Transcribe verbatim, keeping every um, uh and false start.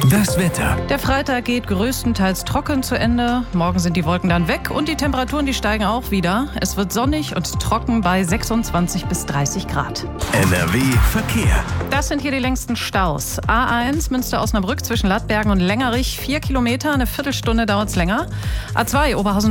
Das Wetter. Der Freitag geht größtenteils trocken zu Ende. Morgen sind die Wolken dann weg und die Temperaturen, die steigen auch wieder. Es wird sonnig und trocken bei sechsundzwanzig bis dreißig Grad. N R W Verkehr. Das sind hier die längsten Staus. A eins Münster-Osnabrück zwischen Lattbergen und Längerich, vier Kilometer, eine Viertelstunde dauert es länger. A zwei Oberhausen